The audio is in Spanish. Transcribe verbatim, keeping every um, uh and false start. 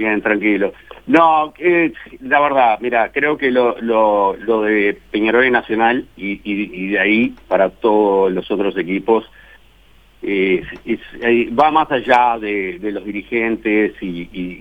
Bien, tranquilo. No, eh, la verdad, mira, creo que lo, lo, lo de Peñarol y Nacional y, y, y de ahí para todos los otros equipos eh, es, es, eh, va más allá de, de los dirigentes y, y,